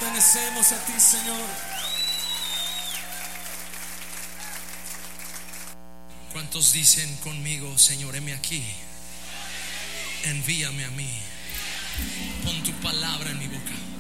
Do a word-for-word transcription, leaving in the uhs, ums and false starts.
pertenecemos a ti, Señor. ¿Cuántos dicen conmigo, Señor, heme aquí? Envíame a mí. Pon tu palabra en mi boca.